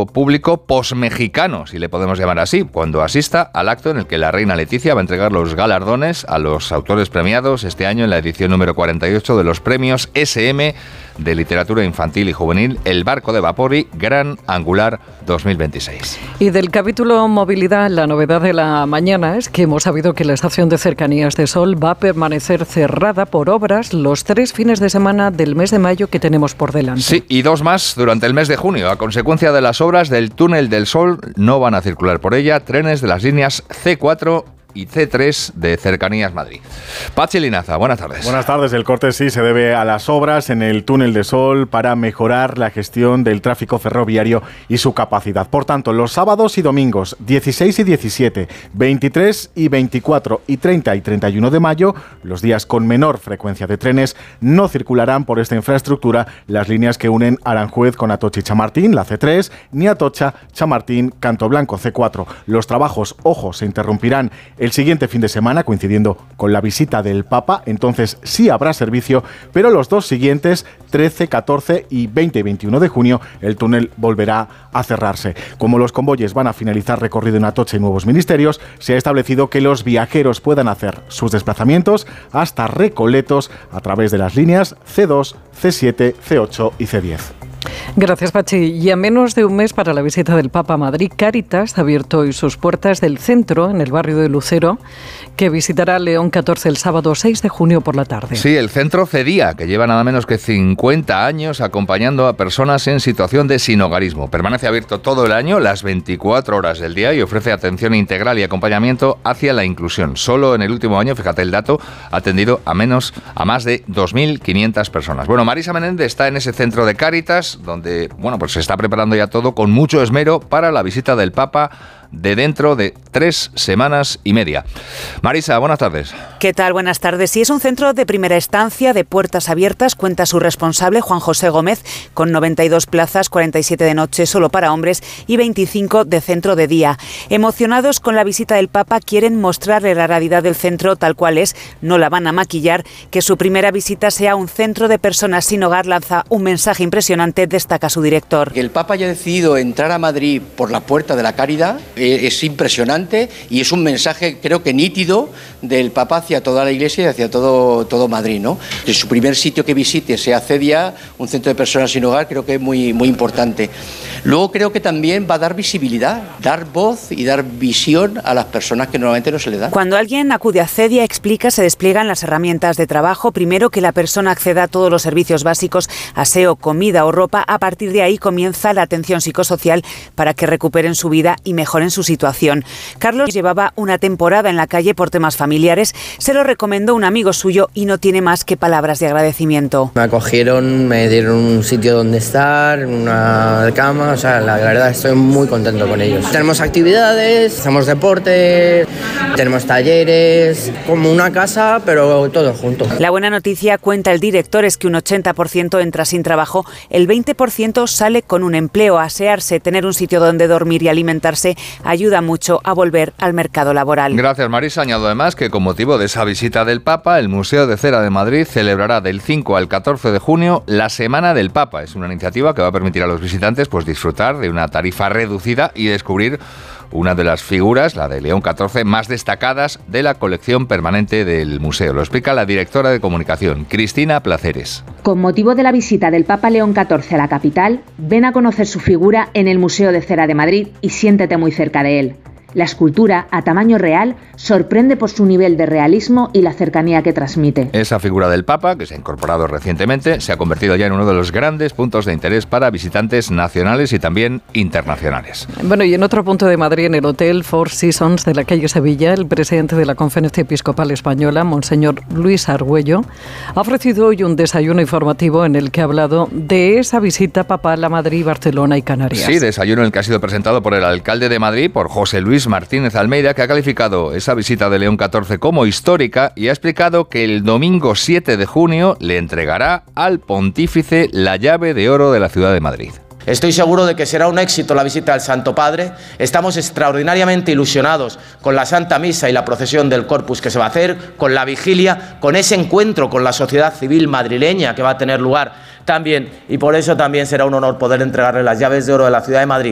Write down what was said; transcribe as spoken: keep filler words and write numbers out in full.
acto público posmexicano, si le podemos llamar así, cuando asista al acto en el que la reina Leticia va a entregar los galardones a los autores premiados este año en la edición número cuarenta y ocho de los premios ese eme de literatura infantil y juvenil, El barco de Vapori Gran Angular dos mil veintiséis. Y del capítulo movilidad, la novedad de la mañana es que hemos sabido que la estación de cercanías de Sol va a permanecer cerrada por obras los tres fines de semana del mes de mayo que tenemos por delante. Sí, y dos más durante el mes de junio. A consecuencia de las obras del túnel del Sol, no van a circular por ella trenes de las líneas ce cuatro y ce tres de Cercanías Madrid. Pachi Linaza, buenas tardes. Buenas tardes. El corte sí se debe a las obras en el túnel de Sol para mejorar la gestión del tráfico ferroviario y su capacidad. Por tanto, los sábados y domingos dieciséis y diecisiete, veintitrés y veinticuatro y treinta y treinta y uno de mayo, los días con menor frecuencia de trenes, no circularán por esta infraestructura las líneas que unen Aranjuez con Atocha y Chamartín, la ce tres, ni Atocha, Chamartín, Canto Blanco, ce cuatro. Los trabajos, ojo, se interrumpirán el siguiente fin de semana, coincidiendo con la visita del Papa, entonces sí habrá servicio, pero los dos siguientes, trece, catorce y veinte y veintiuno de junio, el túnel volverá a cerrarse. Como los convoyes van a finalizar recorrido en Atocha y Nuevos Ministerios, se ha establecido que los viajeros puedan hacer sus desplazamientos hasta Recoletos a través de las líneas ce dos, ce siete, ce ocho y ce diez. Gracias, Pachi. Y a menos de un mes para la visita del Papa a Madrid, Cáritas ha abierto hoy sus puertas del centro, en el barrio de Lucero, que visitará León catorce el sábado seis de junio por la tarde. Sí, el centro Cedía, que lleva nada menos que cincuenta años acompañando a personas en situación de sinhogarismo. Permanece abierto todo el año, las veinticuatro horas del día, y ofrece atención integral y acompañamiento hacia la inclusión. Solo en el último año, fíjate el dato, ha atendido a menos a más de dos mil quinientas personas. Bueno, Marisa Menéndez está en ese centro de Cáritas, donde, bueno, pues se está preparando ya todo con mucho esmero para la visita del Papa de dentro de tres semanas y media. Marisa, buenas tardes. ¿Qué tal? Buenas tardes. Sí, es un centro de primera estancia de puertas abiertas, cuenta su responsable, Juan José Gómez, con noventa y dos plazas, cuarenta y siete de noche solo para hombres y veinticinco de centro de día. Emocionados con la visita del Papa, quieren mostrarle la realidad del centro tal cual es, no la van a maquillar, que su primera visita sea un centro de personas sin hogar, lanza un mensaje impresionante, destaca su director. Que el Papa haya decidido entrar a Madrid por la puerta de la caridad es impresionante y es un mensaje, creo que nítido, del Papa hacia toda la Iglesia y hacia todo, todo Madrid, ¿no? Que su primer sitio que visite sea Cedia, un centro de personas sin hogar, creo que es muy, muy importante. Luego creo que también va a dar visibilidad, dar voz y dar visión a las personas que normalmente no se le dan. Cuando alguien acude a Cedia, explica, se despliegan las herramientas de trabajo. Primero, que la persona acceda a todos los servicios básicos, aseo, comida o ropa. A partir de ahí comienza la atención psicosocial para que recuperen su vida y mejoren su situación. Carlos llevaba una temporada en la calle por temas familiares, se lo recomendó un amigo suyo y no tiene más que palabras de agradecimiento. Me acogieron, me dieron un sitio donde estar, una cama, o sea, la verdad estoy muy contento con ellos. Tenemos actividades, hacemos deporte, tenemos talleres, como una casa, pero todo junto. La buena noticia, cuenta el director, es que un ochenta por ciento entra sin trabajo, el veinte por ciento sale con un empleo. Asearse, tener un sitio donde dormir y alimentarse ayuda mucho a volver al mercado laboral. Gracias, Marisa. Añado además que con motivo de esa visita del Papa, el Museo de Cera de Madrid celebrará del cinco al catorce de junio la Semana del Papa. Es una iniciativa que va a permitir a los visitantes pues disfrutar de una tarifa reducida y descubrir una de las figuras, la de León catorce, más destacadas de la colección permanente del museo. Lo explica la directora de comunicación, Cristina Placeres. Con motivo de la visita del Papa León catorce a la capital, ven a conocer su figura en el Museo de Cera de Madrid y siéntete muy cerca de él. La escultura, a tamaño real, sorprende por su nivel de realismo y la cercanía que transmite. Esa figura del Papa, que se ha incorporado recientemente, se ha convertido ya en uno de los grandes puntos de interés para visitantes nacionales y también internacionales. Bueno, y en otro punto de Madrid, en el Hotel Four Seasons de la calle Sevilla, el presidente de la Conferencia Episcopal Española, Monseñor Luis Argüello, ha ofrecido hoy un desayuno informativo en el que ha hablado de esa visita papal a Madrid, Barcelona y Canarias. Sí, desayuno en el que ha sido presentado por el alcalde de Madrid, por José Luis Martínez Almeida, que ha calificado esa visita de León catorce como histórica y ha explicado que el domingo siete de junio le entregará al pontífice la llave de oro de la ciudad de Madrid. Estoy seguro de que será un éxito la visita del Santo Padre. Estamos extraordinariamente ilusionados con la Santa Misa y la procesión del Corpus que se va a hacer, con la vigilia, con ese encuentro con la sociedad civil madrileña que va a tener lugar también. Y por eso también será un honor poder entregarle las llaves de oro de la ciudad de Madrid